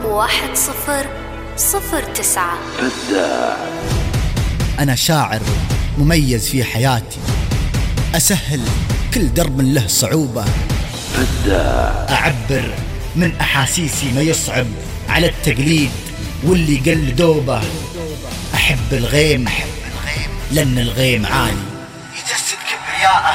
1009. أنا شاعر مميز في حياتي، أسهل كل درب له صعوبة، أعبر من أحاسيسي ما يصعب على التقليد واللي قل دوبه. أحب الغيم لأن الغيم عالي يجسد كبرياءه